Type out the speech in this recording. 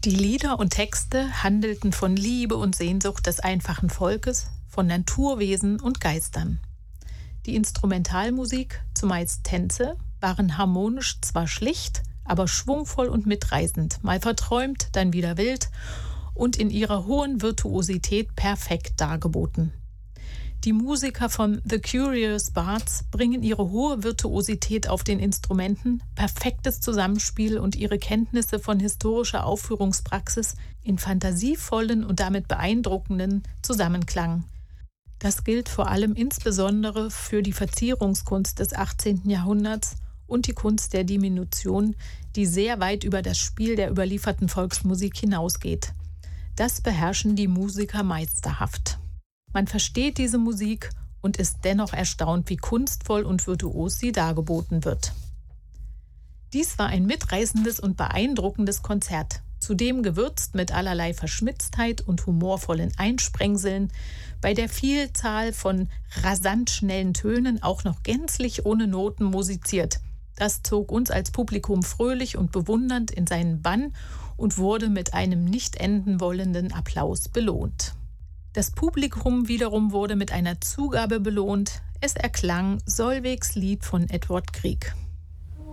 Die Lieder und Texte handelten von Liebe und Sehnsucht des einfachen Volkes, von Naturwesen und Geistern. Die Instrumentalmusik, zumeist Tänze, waren harmonisch zwar schlicht, aber schwungvoll und mitreißend, mal verträumt, dann wieder wild und in ihrer hohen Virtuosität perfekt dargeboten. Die Musiker von The Curious Bards bringen ihre hohe Virtuosität auf den Instrumenten, perfektes Zusammenspiel und ihre Kenntnisse von historischer Aufführungspraxis in fantasievollen und damit beeindruckenden Zusammenklang. Das gilt vor allem insbesondere für die Verzierungskunst des 18. Jahrhunderts und die Kunst der Diminution, die sehr weit über das Spiel der überlieferten Volksmusik hinausgeht. Das beherrschen die Musiker meisterhaft. Man versteht diese Musik und ist dennoch erstaunt, wie kunstvoll und virtuos sie dargeboten wird. Dies war ein mitreißendes und beeindruckendes Konzert, zudem gewürzt mit allerlei Verschmitztheit und humorvollen Einsprengseln, bei der Vielzahl von rasant schnellen Tönen auch noch gänzlich ohne Noten musiziert. Das zog uns als Publikum fröhlich und bewundernd in seinen Bann und wurde mit einem nicht enden wollenden Applaus belohnt. Das Publikum wiederum wurde mit einer Zugabe belohnt. Es erklang Solvegs Lied von Edvard Grieg.